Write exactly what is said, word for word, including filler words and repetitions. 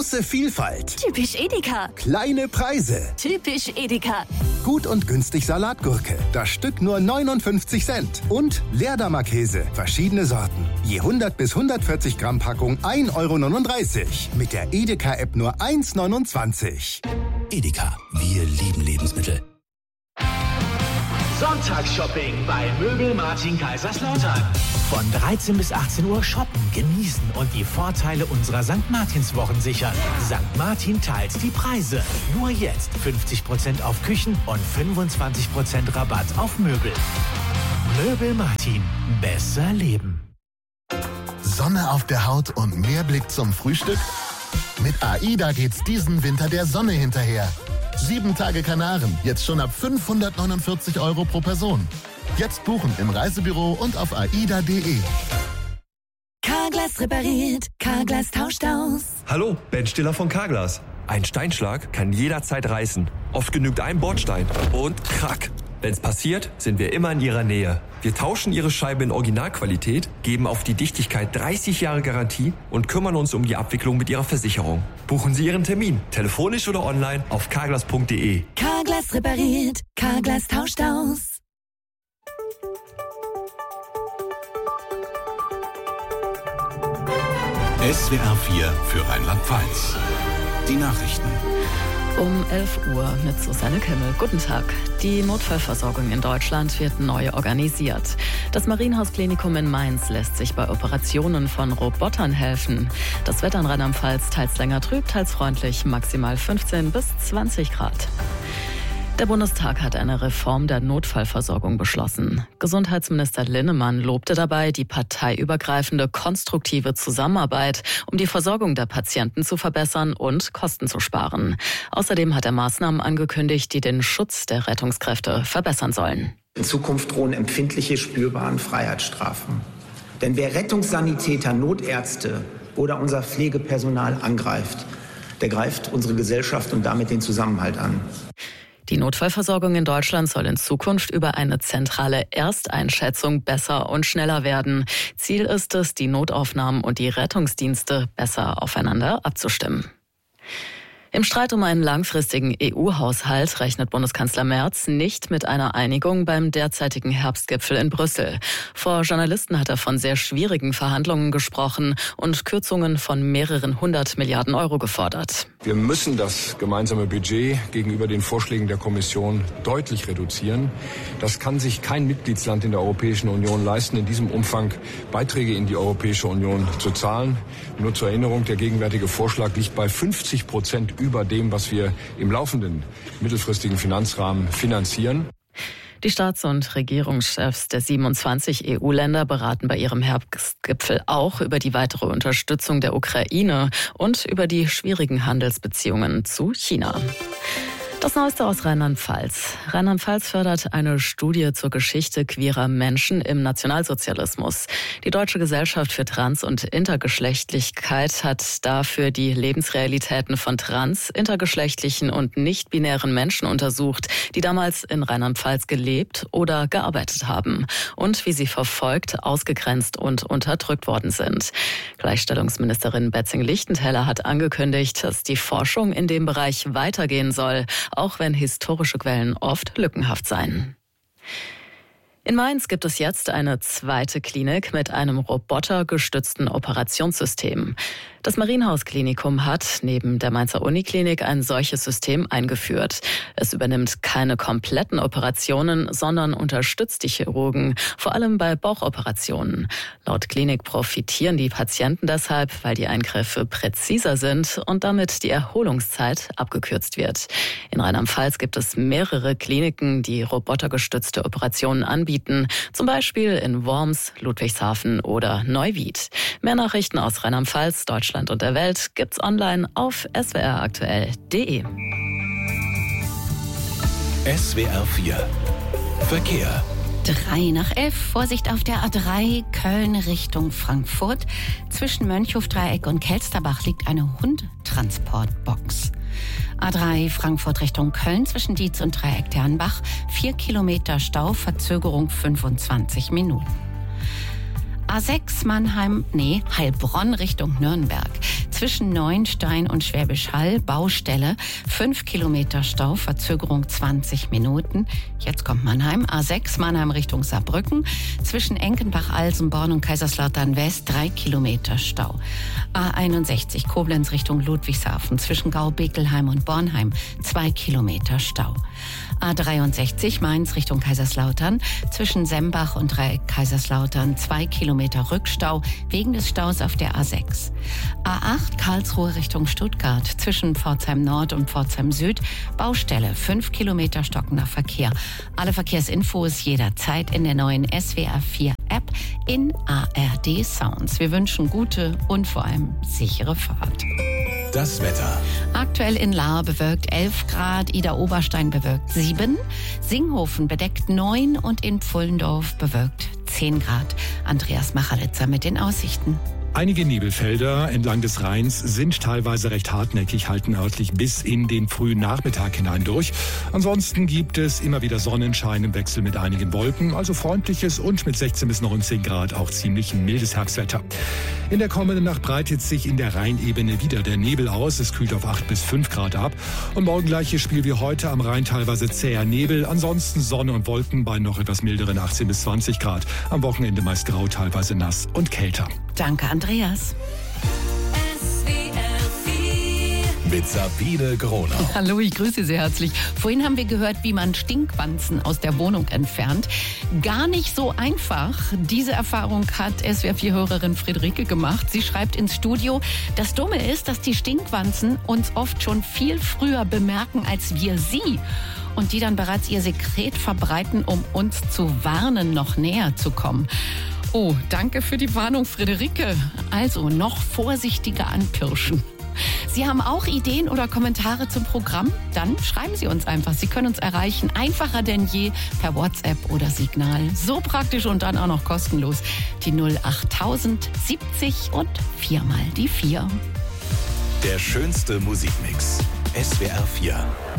Große Vielfalt. Typisch Edeka. Kleine Preise. Typisch Edeka. Gut und günstig Salatgurke. Das Stück nur neunundfünfzig Cent. Und Leerdammer Käse. Verschiedene Sorten. Je hundert bis hundertvierzig Gramm Packung ein Euro neununddreißig. Mit der Edeka-App nur eins neunundzwanzig. Edeka. Wir lieben Lebensmittel. Sonntagsshopping bei Möbel Martin Kaiserslautern. Von dreizehn bis achtzehn Uhr shoppen, genießen und die Vorteile unserer Sankt Martins-Wochen sichern. Sankt Martin teilt die Preise. Nur jetzt fünfzig Prozent auf Küchen und fünfundzwanzig Prozent Rabatt auf Möbel. Möbel Martin. Besser leben. Sonne auf der Haut und mehr Blick zum Frühstück? Mit AIDA geht's diesen Winter der Sonne hinterher. Sieben Tage Kanaren, jetzt schon ab fünfhundertneunundvierzig Euro pro Person. Jetzt buchen im Reisebüro und auf aida punkt de. Carglass repariert, Carglass tauscht aus. Hallo, Ben Stiller von Carglass. Ein Steinschlag kann jederzeit reißen. Oft genügt ein Bordstein und krack. Wenn's passiert, sind wir immer in Ihrer Nähe. Wir tauschen Ihre Scheibe in Originalqualität, geben auf die Dichtigkeit dreißig Jahre Garantie und kümmern uns um die Abwicklung mit Ihrer Versicherung. Buchen Sie Ihren Termin, telefonisch oder online auf carglass punkt de. Carglass repariert, Carglass tauscht aus. S W R vier für Rheinland-Pfalz. Die Nachrichten. Um elf Uhr mit Susanne Kimmel. Guten Tag. Die Notfallversorgung in Deutschland wird neu organisiert. Das Marienhaus-Klinikum in Mainz lässt sich bei Operationen von Robotern helfen. Das Wetter in Rheinland-Pfalz teils länger trüb, teils freundlich, maximal fünfzehn bis zwanzig Grad. Der Bundestag hat eine Reform der Notfallversorgung beschlossen. Gesundheitsminister Linnemann lobte dabei die parteiübergreifende konstruktive Zusammenarbeit, um die Versorgung der Patienten zu verbessern und Kosten zu sparen. Außerdem hat er Maßnahmen angekündigt, die den Schutz der Rettungskräfte verbessern sollen. In Zukunft drohen empfindliche, spürbare Freiheitsstrafen. Denn wer Rettungssanitäter, Notärzte oder unser Pflegepersonal angreift, der greift unsere Gesellschaft und damit den Zusammenhalt an. Die Notfallversorgung in Deutschland soll in Zukunft über eine zentrale Ersteinschätzung besser und schneller werden. Ziel ist es, die Notaufnahmen und die Rettungsdienste besser aufeinander abzustimmen. Im Streit um einen langfristigen E U-Haushalt rechnet Bundeskanzler Merz nicht mit einer Einigung beim derzeitigen Herbstgipfel in Brüssel. Vor Journalisten hat er von sehr schwierigen Verhandlungen gesprochen und Kürzungen von mehreren hundert Milliarden Euro gefordert. Wir müssen das gemeinsame Budget gegenüber den Vorschlägen der Kommission deutlich reduzieren. Das kann sich kein Mitgliedsland in der Europäischen Union leisten, in diesem Umfang Beiträge in die Europäische Union zu zahlen. Nur zur Erinnerung, der gegenwärtige Vorschlag liegt bei fünfzig Prozent über dem, was wir im laufenden mittelfristigen Finanzrahmen finanzieren. Die Staats- und Regierungschefs der siebenundzwanzig E U-Länder beraten bei ihrem Herbstgipfel auch über die weitere Unterstützung der Ukraine und über die schwierigen Handelsbeziehungen zu China. Das Neueste aus Rheinland-Pfalz. Rheinland-Pfalz fördert eine Studie zur Geschichte queerer Menschen im Nationalsozialismus. Die Deutsche Gesellschaft für Trans- und Intergeschlechtlichkeit hat dafür die Lebensrealitäten von trans-, intergeschlechtlichen und nicht-binären Menschen untersucht, die damals in Rheinland-Pfalz gelebt oder gearbeitet haben und wie sie verfolgt, ausgegrenzt und unterdrückt worden sind. Gleichstellungsministerin Betzing-Lichtenteller hat angekündigt, dass die Forschung in dem Bereich weitergehen soll, auch wenn historische Quellen oft lückenhaft seien. In Mainz gibt es jetzt eine zweite Klinik mit einem robotergestützten Operationssystem. Das Marienhaus-Klinikum hat neben der Mainzer Uniklinik ein solches System eingeführt. Es übernimmt keine kompletten Operationen, sondern unterstützt die Chirurgen, vor allem bei Bauchoperationen. Laut Klinik profitieren die Patienten deshalb, weil die Eingriffe präziser sind und damit die Erholungszeit abgekürzt wird. In Rheinland-Pfalz gibt es mehrere Kliniken, die robotergestützte Operationen anbieten, zum Beispiel in Worms, Ludwigshafen oder Neuwied. Mehr Nachrichten aus Rheinland-Pfalz, Deutschland und der Welt gibt's online auf s w r aktuell punkt de. S W R vier Verkehr. Drei nach elf, Vorsicht auf der A drei, Köln Richtung Frankfurt. Zwischen Mönchhofdreieck und Kelsterbach liegt eine Hundtransportbox. A drei, Frankfurt Richtung Köln, zwischen Dietz und Dreieck Dernbach. Vier Kilometer Stau, Verzögerung fünfundzwanzig Minuten. A sechs Mannheim, nee, Heilbronn Richtung Nürnberg. Zwischen Neuenstein und Schwäbisch Hall, Baustelle, fünf Kilometer Stau, Verzögerung zwanzig Minuten. Jetzt kommt Mannheim, A sechs, Mannheim Richtung Saarbrücken. Zwischen Enkenbach, Alsenborn und Kaiserslautern West, drei Kilometer Stau. A einundsechzig, Koblenz Richtung Ludwigshafen. Zwischen Gau-Bekelheim und Bornheim, zwei Kilometer Stau. A dreiundsechzig, Mainz Richtung Kaiserslautern. Zwischen Sembach und Dreieck Kaiserslautern, zwei Kilometer Rückstau wegen des Staus auf der A sechs. A acht, Karlsruhe Richtung Stuttgart. Zwischen Pforzheim Nord und Pforzheim Süd, Baustelle, fünf Kilometer stockender Verkehr. Alle Verkehrsinfos jederzeit in der neuen S W R vier App in A R D Sounds. Wir wünschen gute und vor allem sichere Fahrt. Das Wetter. Aktuell in Lahr bewölkt elf Grad, Idar-Oberstein bewölkt sieben, Singhofen bedeckt neun und in Pfullendorf bewölkt zehn Grad. Andreas Machalitzer mit den Aussichten. Einige Nebelfelder entlang des Rheins sind teilweise recht hartnäckig, halten örtlich bis in den frühen Nachmittag hinein durch. Ansonsten gibt es immer wieder Sonnenschein im Wechsel mit einigen Wolken, also freundliches und mit sechzehn bis neunzehn Grad auch ziemlich mildes Herbstwetter. In der kommenden Nacht breitet sich in der Rheinebene wieder der Nebel aus. Es kühlt auf acht bis fünf Grad ab. Und morgen gleiches Spiel wie heute, am Rhein teilweise zäher Nebel. Ansonsten Sonne und Wolken bei noch etwas milderen achtzehn bis zwanzig Grad. Am Wochenende meist grau, teilweise nass und kälter. Danke, Andreas. Mit Sabine Groner. Hallo, ich grüße Sie herzlich. Vorhin haben wir gehört, wie man Stinkwanzen aus der Wohnung entfernt. Gar nicht so einfach. Diese Erfahrung hat S W R vier Hörerin Friederike gemacht. Sie schreibt ins Studio, das Dumme ist, dass die Stinkwanzen uns oft schon viel früher bemerken als wir sie. Und die dann bereits ihr Sekret verbreiten, um uns zu warnen, noch näher zu kommen. Oh, danke für die Warnung, Friederike. Also noch vorsichtiger anpirschen. Sie haben auch Ideen oder Kommentare zum Programm? Dann schreiben Sie uns einfach. Sie können uns erreichen, einfacher denn je, per WhatsApp oder Signal. So praktisch und dann auch noch kostenlos. Die null achttausend siebzig und viermal die vier. Der schönste Musikmix. S W R vier.